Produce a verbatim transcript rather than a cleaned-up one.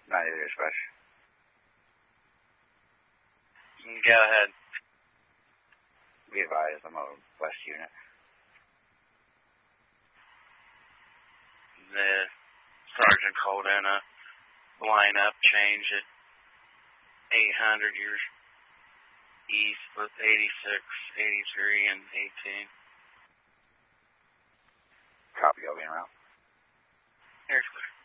ninety-three dispatch. Go ahead. Be advised, I'm a West unit. The sergeant called in a lineup change at eight hundred years east with eighty-six, eighty-three, and eighteen. Copy, I'll be around. Here's clear.